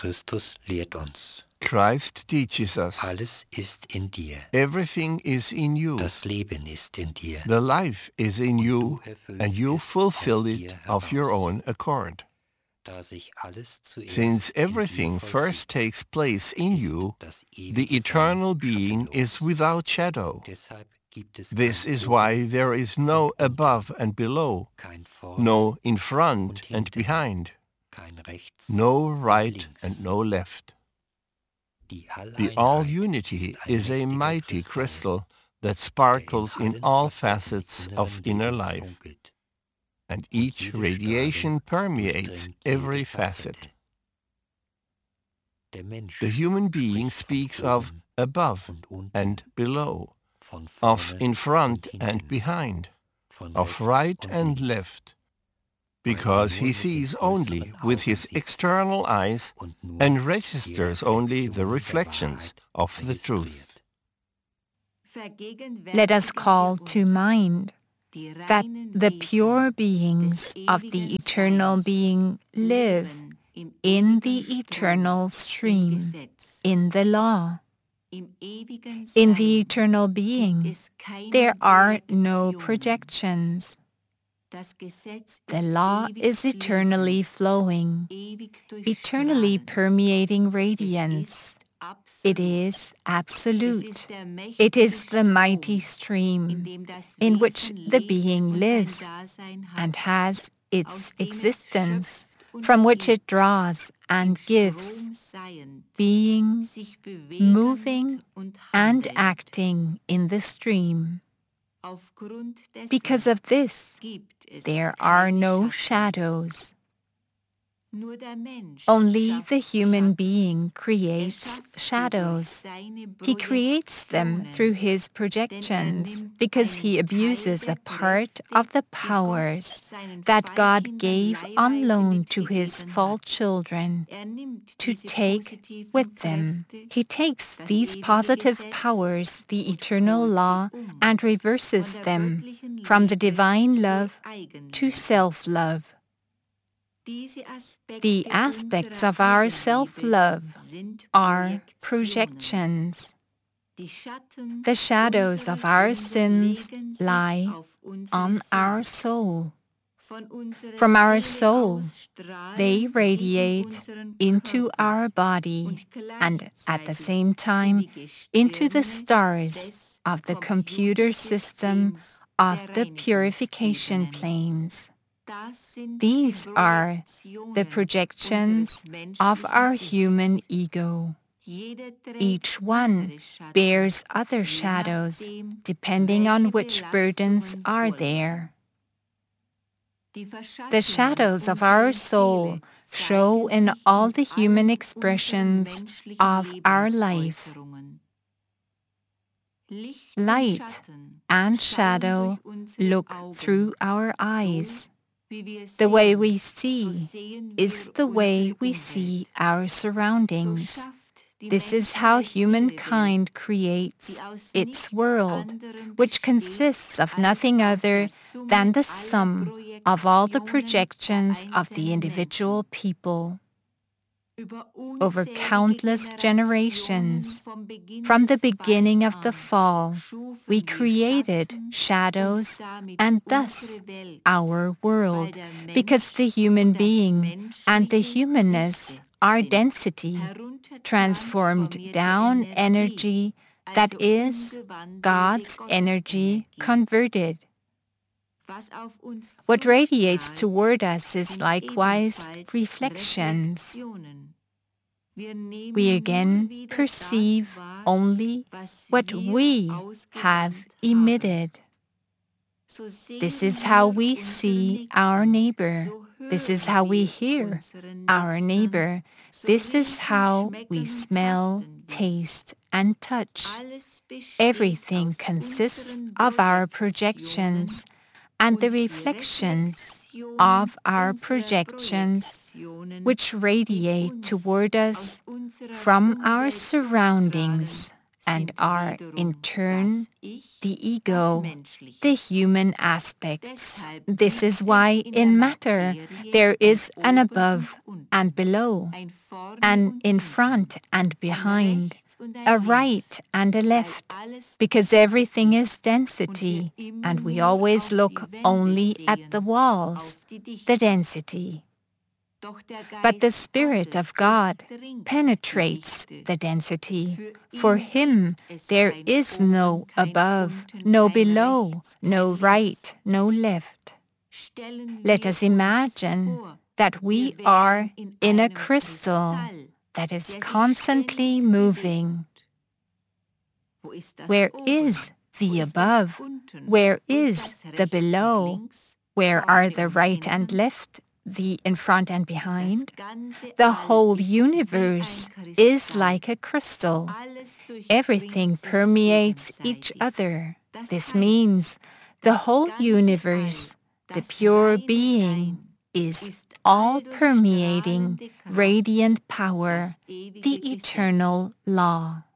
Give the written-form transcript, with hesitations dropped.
Christus lehrt uns. Christ teaches us. Alles ist in dir. Everything is in you. Das Leben ist in dir. The life is in you, du erfüllst and you es fulfill aus it dir of your heraus. own accord. Da sich alles zuerst Since in dir everything first vollzieht, takes place in ist you, das the ewige eternal Sein being schattenlos. is without shadow. Deshalb gibt es This kein is Oben why there is no und Unten, above and below, kein Vorne no in und front and Hinten, behind, kein Rechts no und right links. and no left. Die The Alleinheit all-unity ist ein is a mächtiger mighty Kristall, crystal that der in sparkles in allen all Facetten facets inneren of inner Lebens life, funkelt and und each jede radiation Strahlung permeates durchdringt every jede facet. Facette. Der Mensch The human being spricht von speaks of oben above und unten, and below, von of vorne in front und and hinten, behind, von of rechts right und and links, left, weil because he nur mit sees den only äußeren with Augen his sieht external eyes und nur and die registers only the Reflexionen reflections der Wahrheit of the truth. registriert. Let us call to mind that the pure beings of the eternal being live in the eternal stream, in the law. In the eternal being, there are no projections. The law is eternally flowing, eternally permeating radiance. It is absolute. It is the mighty stream in which the being lives and has its existence, from which it draws and gives, being, moving, and acting in the stream. Because of this, there are no shadows. Only the human being creates shadows. He creates them through his projections because he abuses a part of the powers that God gave on loan to his fall children to take with them. He takes these positive powers, the eternal law, and reverses them from the divine love to self-love. The aspects of our self-love are projections. The shadows of our sins lie on our soul. From our soul, they radiate into our body and at the same time into the stars of the computer system of the purification planes. These are the projections of our human ego. Each one bears other shadows depending on which burdens are there. The shadows of our soul show in all the human expressions of our life. Light and shadow look through our eyes. The way we see is the way we see our surroundings. This is how humankind creates its world, which consists of nothing other than the sum of all the projections of the individual people. Over countless generations, from the beginning of the fall, we created shadows and thus our world, because the human being and the humanness are density, transformed down energy that is God's energy converted. What radiates toward us is likewise reflections. We again perceive only what we have emitted. This is how we see our neighbor. This is how we hear our neighbor. This is how we smell, taste, and touch. Everything consists of our projections and the reflections of our projections, which radiate toward us from our surroundings and are, in turn, the ego, the human aspects. This is why in matter there is an above and below, an in front and behind, a right and a left, because everything is density, and we always look only at the walls, the density. But the Spirit of God penetrates the density. For Him there is no above, no below, no right, no left. Let us imagine that we are in a crystal that is constantly moving. Where is the above? Where is the below? Where are the right and left, the in front and behind? The whole universe is like a crystal. Everything permeates each other. This means the whole universe, the pure being, is all-permeating, radiant power, the eternal law.